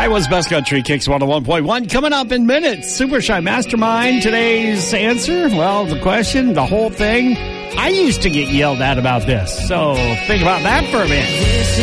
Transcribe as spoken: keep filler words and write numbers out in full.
Iowa's Best Country Kicks one oh one point one. Coming up in minutes. Super Shy Mastermind. Today's answer, well, the question, the whole thing. I used to get yelled at about this. So think about that for a minute.